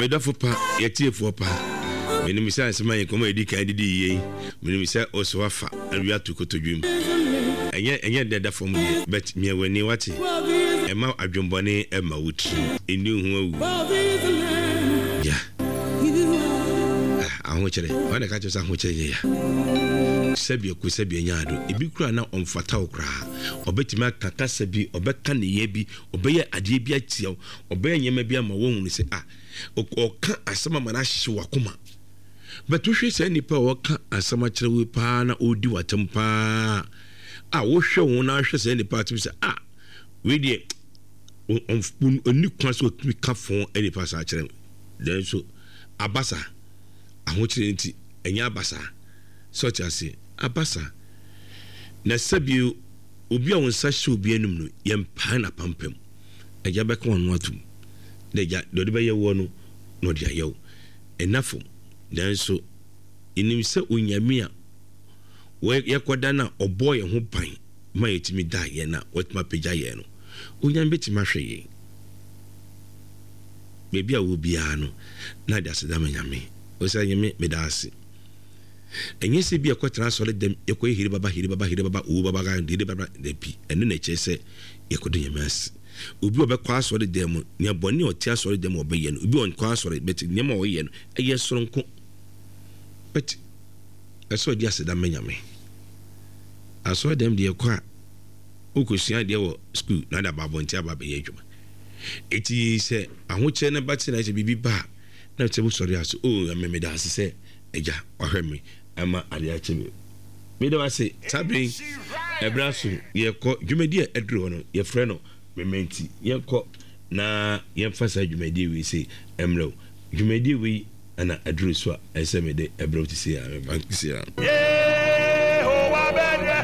medafo pa yɛtiefo pa menim sɛ asɛma yɛ kɔma edi kan didi yie menim sɛ oso afa awia to kotodwum ɛnyɛ deda fam de but me wani wate ɛma adwumbɔne ɛma wutri eni hu awu ya aho kyerɛ wana ka kyerɛ aho kyerɛ ya sabia ko sabia nyaado ebi kura na omfata okra obetima kaka sabi obeka ne ye bi obeye ade bi atiaw obeye nyema bi ama won se oka asama mana hye wakoma betuhwe se nipa oka asama kyerɛ we pa na odi watem pa wo hwe won na hwe se nipa atim se we de oni kwa so tumi ka fon nipa sa kyerɛ den so abasa aho kyerɛ nti enya abasa such as abasa na sabio obi a wonsa hye obi anum no yempa na pampam agya bɛka wɔn atum na agya dɔde bɛyɛ wɔ no na ɔde ayɛw enafo nanso enim sɛ onyame a yɛkɔda na ɔbɔ yɛ ho ban ma yɛtimi da yɛ na wɔtuma pagya yɛ no onyame bɛtimi ahwɛ yɛ beebi a wo biara no na de asedama nyame osa nyame medase enye se bi ekotran sole dem ekoy hiri baba o baba ga de baba de pi enu na che se ekodo nyamasi obi obekwa sole dem ne aboni otia sole dem obeye no obi on kwa sole bet ne ma oye no eye soronko bet eso di aseda manyame aso dem de ekwa okosua de wo school na da babo ntia baba ye adwuma eti se ahoche ne bati na se bibi ba na tebu sori aso ameme da se eja ohwemi ama adia chebe me do ase tabin ebraso ye ko dwumadi a edro no ye frɛ no mementi ye ko na ye fasa dwumadi we se emro dwumadi we ana edro so a ese me de ebro ti se a me bank se a ho wa bedre